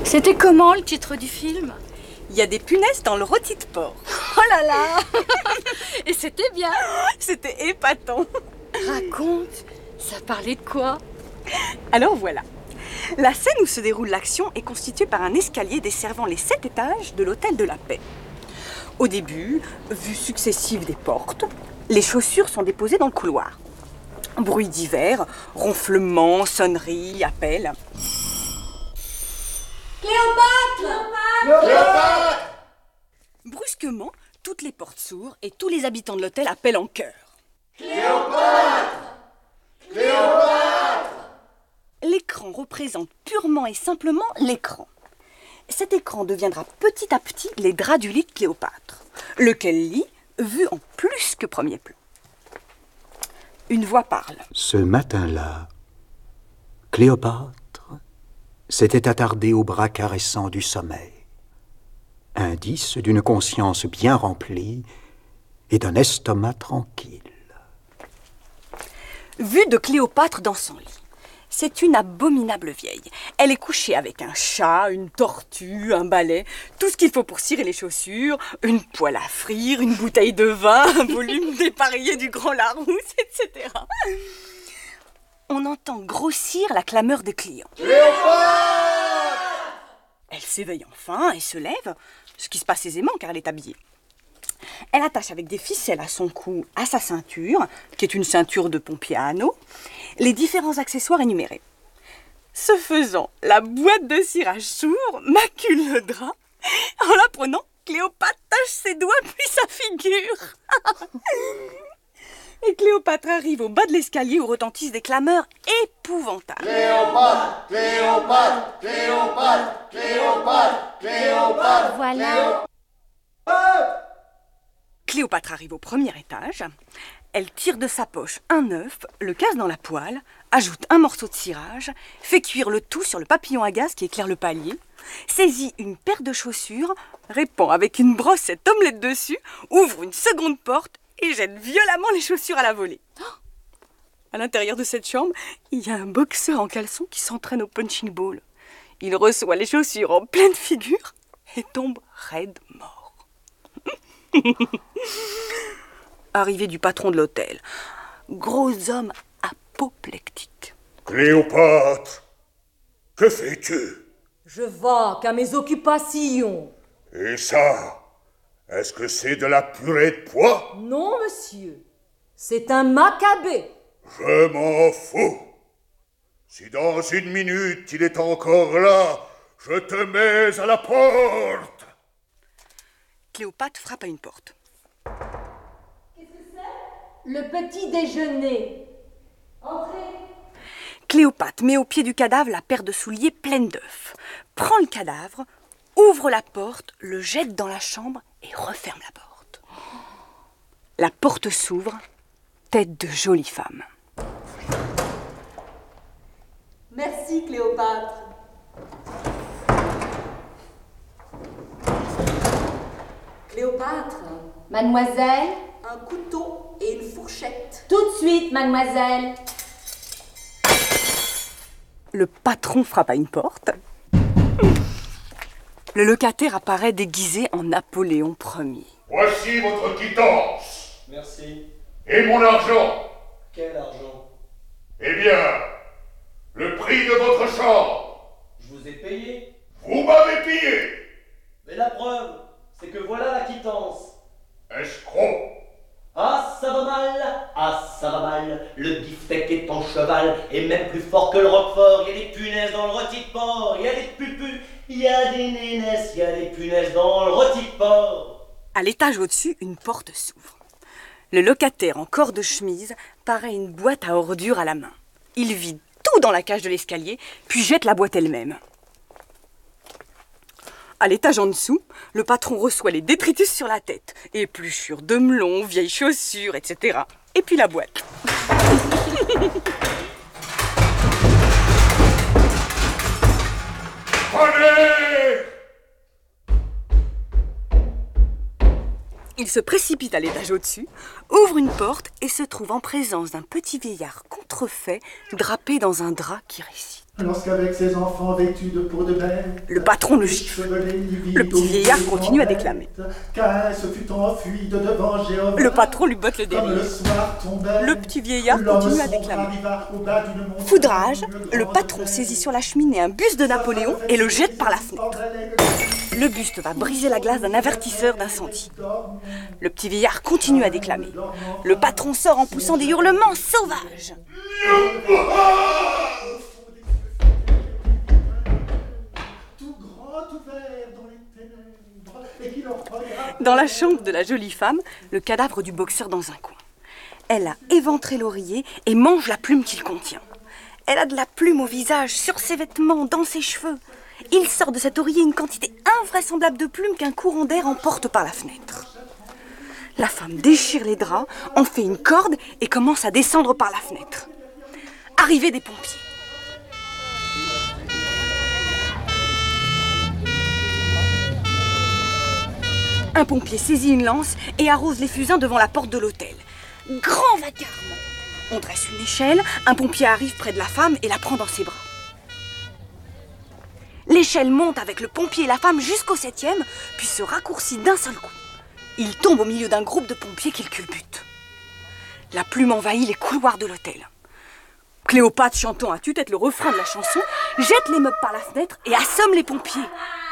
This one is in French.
C'était comment le titre du film? Il y a des punaises dans le rôti de porc. Oh là là. Et c'était bien. C'était épatant. Raconte, ça parlait de quoi? Alors voilà. La scène où se déroule l'action est constituée par un escalier desservant les 7 étages de l'hôtel de la Paix. Au début, vues successives des portes, les chaussures sont déposées dans le couloir. Bruits divers, ronflements, sonneries, appels. Cléopâtre! Cléopâtre! Brusquement, toutes les portes s'ouvrent et tous les habitants de l'hôtel appellent en chœur. Cléopâtre! Cléopâtre! L'écran représente purement et simplement l'écran. Cet écran deviendra petit à petit les draps du lit de Cléopâtre, lequel lit vu en plus que premier plan. Une voix parle. Ce matin-là, Cléopâtre s'était attardée au bras caressant du sommeil, indice d'une conscience bien remplie et d'un estomac tranquille. Vue de Cléopâtre dans son lit. C'est une abominable vieille. Elle est couchée avec un chat, une tortue, un balai, tout ce qu'il faut pour cirer les chaussures, une poêle à frire, une bouteille de vin, un volume dépareillé du Grand Larousse, etc. On entend grossir la clameur des clients. Cléopâtre! Elle s'éveille enfin et se lève, ce qui se passe aisément car elle est habillée. Elle attache avec des ficelles à son cou, à sa ceinture, qui est une ceinture de pompier à anneaux, les différents accessoires énumérés. Ce faisant, la boîte de cirage s'ouvre, macule le drap. En la prenant, Cléopâtre tâche ses doigts puis sa figure. Et Cléopâtre arrive au bas de l'escalier où retentissent des clameurs épouvantables. Cléopâtre! Cléopâtre! Cléopâtre! Cléopâtre! Cléopâtre! Voilà. Cléopâtre arrive au premier étage. Elle tire de sa poche un œuf, le casse dans la poêle, ajoute un morceau de cirage, fait cuire le tout sur le papillon à gaz qui éclaire le palier, saisit une paire de chaussures, répand avec une brosse cette omelette dessus, ouvre une seconde porte et jette violemment les chaussures à la volée. À l'intérieur de cette chambre, il y a un boxeur en caleçon qui s'entraîne au punching ball. Il reçoit les chaussures en pleine figure et tombe raide mort. Arrivée du patron de l'hôtel, gros homme apoplectique. Cléopâtre, que fais-tu? Je vaque à mes occupations. Et ça, est-ce que c'est de la purée de pois? Non, monsieur. C'est un macabée. Je m'en fous. Si dans une minute il est encore là, je te mets à la porte. Cléopâtre frappe à une porte. Qu'est-ce que c'est? Le petit déjeuner. Entrez. Cléopâtre met au pied du cadavre la paire de souliers pleine d'œufs, prend le cadavre, ouvre la porte, le jette dans la chambre et referme la porte. La porte s'ouvre, tête de jolie femme. Merci, Cléopâtre. Cléopâtre, Mademoiselle? un couteau et une fourchette. Tout de suite, mademoiselle. Le patron frappe à une porte. Le locataire apparaît déguisé en Napoléon Ier. Voici votre quittance. Merci. Et mon argent. Quel argent? Eh bien, le prix de votre chambre. Je vous ai payé. Vous m'avez pillé. Mais la preuve, c'est que voilà la quittance. Escroc. Ah, ça va mal. Ah, ça va mal. Le beefsteak est en cheval et même plus fort que le roquefort. Il y a des punaises dans le rôti de porc. Il y a des pupus. Il y a des nénesses. Il y a des punaises dans le rôti de porc. À l'étage au-dessus, une porte s'ouvre. Le locataire en corps de chemise paraît une boîte à ordures à la main. Il vide tout dans la cage de l'escalier, puis jette la boîte elle-même. À l'étage en dessous, le patron reçoit les détritus sur la tête, épluchures de melons, vieilles chaussures, etc. Et puis la boîte. Allez! Il se précipite à l'étage au-dessus, ouvre une porte et se trouve en présence d'un petit vieillard contrefait, drapé dans un drap qui récite. Lorsqu'avec ses enfants vêtus de peau de bête, le patron le gifle. Le petit vieillard continue à déclamer. Qu'Aïs fut enfui de devant Jéhovah. Le patron lui botte le Comme le derrière. soir tombait, Le petit vieillard l'homme continue à sombre déclamer. arriva au bas d'une montagne, Foudrage, une le grande patron plaine. saisit sur la cheminée un buste de Napoléon et le jette par la fenêtre. Le buste va briser la glace d'un avertisseur d'incendie. Le petit vieillard continue à déclamer. Le patron sort en poussant des hurlements sauvages. Tout grand ouvert dans les ténèbres, et qui leur regarde. Dans la chambre de la jolie femme, le cadavre du boxeur dans un coin. Elle a éventré l'oreiller et mange la plume qu'il contient. Elle a de la plume au visage, sur ses vêtements, dans ses cheveux. Il sort de cet oreiller une quantité invraisemblable de plumes qu'un courant d'air emporte par la fenêtre. La femme déchire les draps, en fait une corde et commence à descendre par la fenêtre. Arrivée des pompiers. Un pompier saisit une lance et arrose les fusains devant la porte de l'hôtel. Grand vacarme. On dresse une échelle, un pompier arrive près de la femme et la prend dans ses bras. L'échelle monte avec le pompier et la femme jusqu'au 7e, puis se raccourcit d'un seul coup. Il tombe au milieu d'un groupe de pompiers qu'il culbute. La plume envahit les couloirs de l'hôtel. Cléopâtre, chantant à tue-tête le refrain de la chanson, jette les meubles par la fenêtre et assomme les pompiers.